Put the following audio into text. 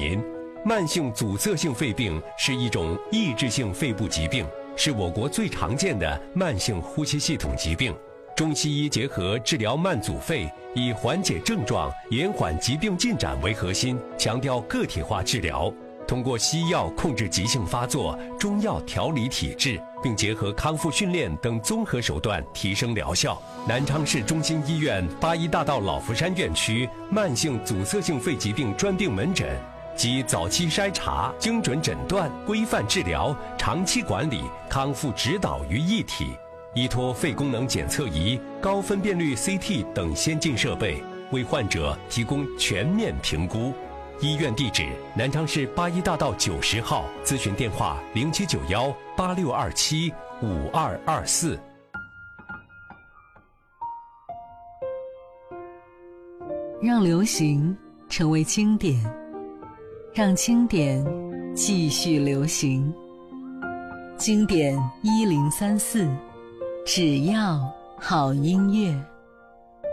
您，慢性阻塞性肺病是一种抑制性肺部疾病，是我国最常见的慢性呼吸系统疾病。中西医结合治疗慢阻肺，以缓解症状、延缓疾病进展为核心，强调个体化治疗。通过西药控制急性发作，中药调理体质，并结合康复训练等综合手段提升疗效。南昌市中心医院八一大道老福山院区慢性阻塞性肺疾病专病门诊，集早期筛查、精准诊断、规范治疗、长期管理、康复指导于一体，依托肺功能检测仪、高分辨率 CT 等先进设备，为患者提供全面评估。医院地址：南昌市八一大道90号，咨询电话079186275224。 让流行成为经典，让经典继续流行。经典1034，只要好音乐。